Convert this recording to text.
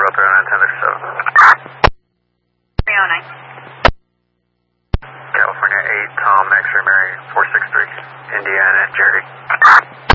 309. California 8, Tom, X-ray Mary, 463, Indiana, Jerry.